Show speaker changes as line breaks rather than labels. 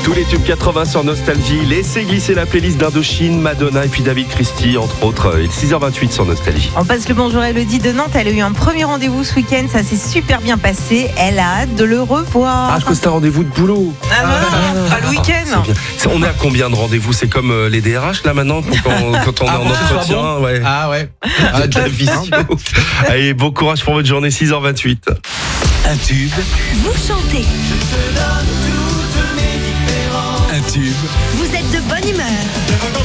Tous les tubes 80 sur Nostalgie. Laissez glisser la playlist d'Indochine, Madonna et puis David Christie, entre autres. Et 6h28 sur Nostalgie.
On passe le bonjour à Elodie de Nantes. Elle a eu un premier rendez-vous ce week-end. Ça s'est super bien passé. Elle a hâte de le revoir.
Ah, je crois que c'est un rendez-vous de boulot.
Non, pas le week-end.
On est à combien de rendez-vous? C'est comme les DRH là maintenant quand on est en entretien. Ouais.
Ah ouais.
De la visio. Allez, bon courage pour votre journée, 6h28.
Un tube,
Vous chantez,
un tube.
vous êtes de bonne humeur.